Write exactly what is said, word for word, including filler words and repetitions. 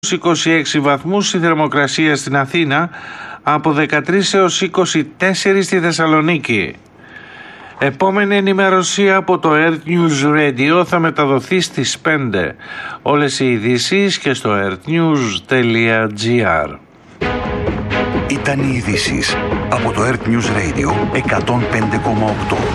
είκοσι έξι βαθμούς η θερμοκρασία στην Αθήνα, από δεκατρείς έως είκοσι τέσσερα στη Θεσσαλονίκη. Επόμενη ενημέρωση από το Earth News Radio θα μεταδοθεί στις πέντε. Όλες οι ειδήσεις και στο earthnews τελεία gr. Ήταν οι ειδήσεις από το Earth News Radio εκατόν πέντε κόμμα οκτώ.